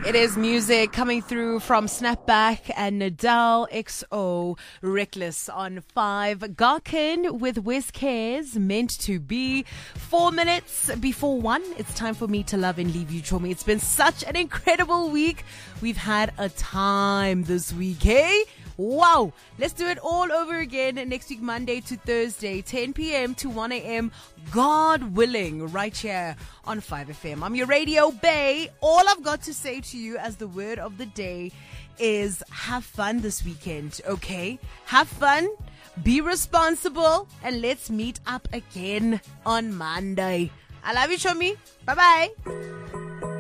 It is music coming through from Snapback and Nadal XO Reckless on 5. Garkin with Wes Cares, meant to be. 4 minutes before 1. It's time for me to love and leave you, Chomi. It's been such an incredible week. We've had a time this week, hey? Wow. Let's do it all over again next week, Monday to Thursday, 10 p.m. to 1 a.m. God willing, right here on 5FM. I'm your Radio Bay. All I've got to say to you as the word of the day is have fun this weekend, okay? Have fun, be responsible, and let's meet up again on Monday. I love you, Chomi. Bye-bye.